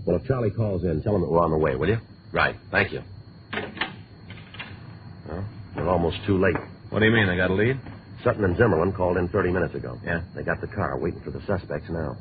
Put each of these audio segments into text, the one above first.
Well, if Charlie calls in, tell him that we're on the way, will you? Right. Thank you. Well, we're almost too late. What do you mean? They got a lead? Sutton and Zimmerman called in 30 minutes ago. Yeah. They got the car waiting for the suspects now.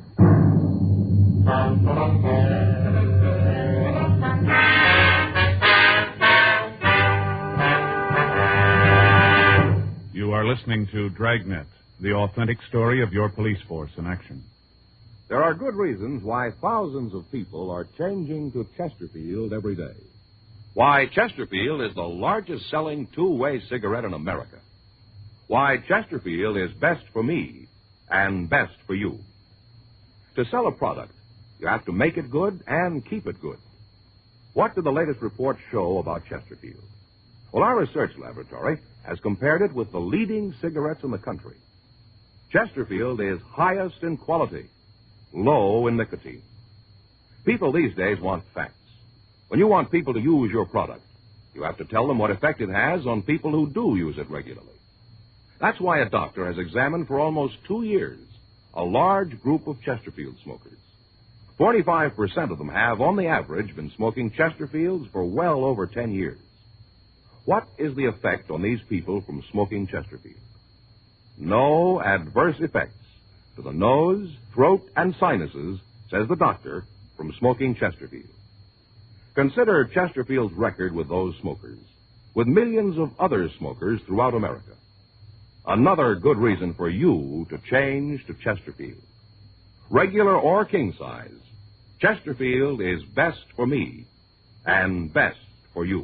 You are listening to Dragnet, the authentic story of your police force in action. There are good reasons why thousands of people are changing to Chesterfield every day. Why Chesterfield is the largest selling two-way cigarette in America. Why Chesterfield is best for me and best for you. To sell a product, you have to make it good and keep it good. What do the latest reports show about Chesterfield? Well, our research laboratory has compared it with the leading cigarettes in the country. Chesterfield is highest in quality, low in nicotine. People these days want facts. When you want people to use your product, you have to tell them what effect it has on people who do use it regularly. That's why a doctor has examined for almost 2 years a large group of Chesterfield smokers. 45% of them have, on the average, been smoking Chesterfields for well over 10 years. What is the effect on these people from smoking Chesterfield? No adverse effects to the nose, throat, and sinuses, says the doctor, from smoking Chesterfield. Consider Chesterfield's record with those smokers, with millions of other smokers throughout America. Another good reason for you to change to Chesterfield. Regular or king size, Chesterfield is best for me and best for you.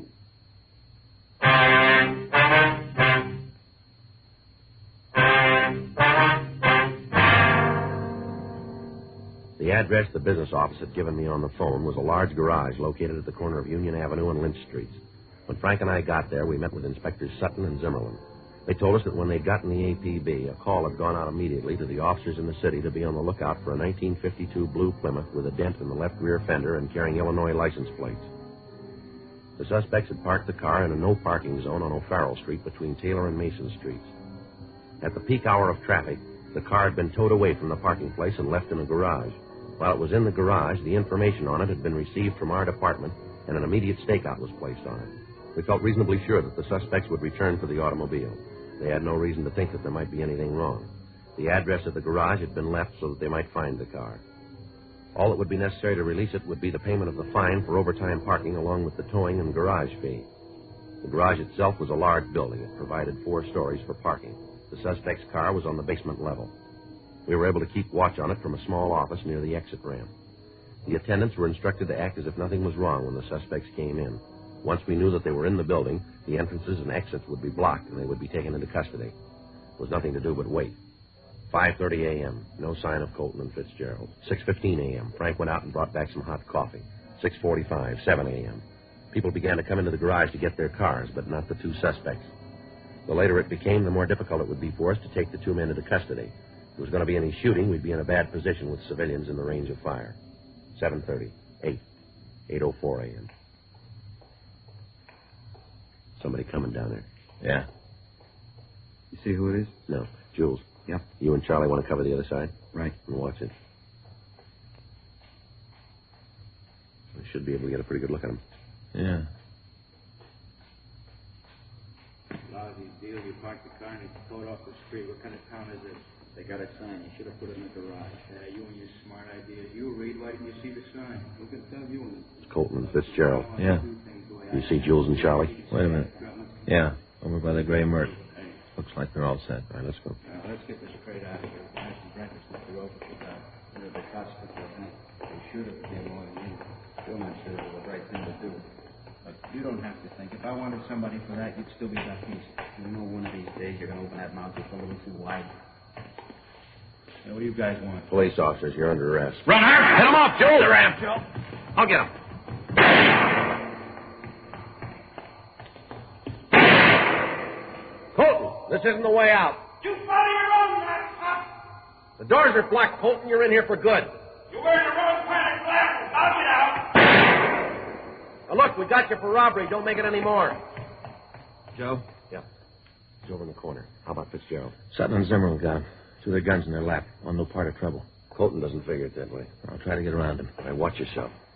The address the business office had given me on the phone was a large garage located at the corner of Union Avenue and Lynch Streets. When Frank and I got there, we met with Inspectors Sutton and Zimmerman. They told us that when they'd gotten the APB, a call had gone out immediately to the officers in the city to be on the lookout for a 1952 blue Plymouth with a dent in the left rear fender and carrying Illinois license plates. The suspects had parked the car in a no-parking zone on O'Farrell Street between Taylor and Mason Streets. At the peak hour of traffic, the car had been towed away from the parking place and left in a garage. While it was in the garage, the information on it had been received from our department, and an immediate stakeout was placed on it. We felt reasonably sure that the suspects would return for the automobile. They had no reason to think that there might be anything wrong. The address of the garage had been left so that they might find the car. All that would be necessary to release it would be the payment of the fine for overtime parking along with the towing and garage fee. The garage itself was a large building. It provided 4 stories for parking. The suspect's car was on the basement level. We were able to keep watch on it from a small office near the exit ramp. The attendants were instructed to act as if nothing was wrong when the suspects came in. Once we knew that they were in the building, the entrances and exits would be blocked and they would be taken into custody. There was nothing to do but wait. 5:30 a.m., no sign of Colton and Fitzgerald. 6:15 a.m., Frank went out and brought back some hot coffee. 6:45, 7 a.m. People began to come into the garage to get their cars, but not the 2 suspects. The later it became, the more difficult it would be for us to take the 2 men into custody. If there was going to be any shooting, we'd be in a bad position with civilians in the range of fire. 7:30, 8, 8:04 a.m. Somebody coming down there. Yeah. You see who it is? No. Jules. Yep. You and Charlie want to cover the other side? Right. And watch it. We should be able to get a pretty good look at him. Yeah. Lousy deal. You parked the car and it's towed off the street. What kind of town is this? They got a sign. You should have put it in the garage. You and your smart ideas. You read. Why didn't you see the sign? Who can tell you? It's Colton and Fitzgerald. Yeah. You see Jules and Charlie? Wait a minute. Yeah, over by the gray Merc. Looks like they're all set. All right, let's go. Let's get this straight out of here. Nice and breakfast with the rope for that. The cops took their hand. They should have been more than you. Still not sure it was the right thing to do. But you don't have to think. If I wanted somebody for that, you'd still be back east. You know one of these days you're going to open that mouth just a little too wide. Now, what do you guys want? Police officers, you're under arrest. Runner! Hit him off, Joe! The ramp, Joe. I'll get him. Colton, this isn't the way out. You follow your own man, cop. The doors are blocked, Colton. You're in here for good. You're wearing the wrong kind of glasses. I'll get out. Now, look, we got you for robbery. Don't make it any more. Joe? Yeah. He's over in the corner. How about Fitzgerald? Sutton and Zimmerman got him. 2 of their guns in their lap. On no part of trouble. Colton doesn't figure it that way. I'll try to get around him. All right, watch yourself.